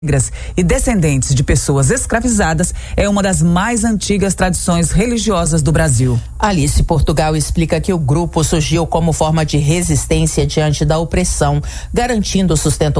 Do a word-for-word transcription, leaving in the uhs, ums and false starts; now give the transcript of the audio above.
negras e descendentes de pessoas escravizadas é uma das mais antigas tradições religiosas do Brasil. Alice Portugal explica que o grupo surgiu como forma de resistência diante da opressão, garantindo o sustento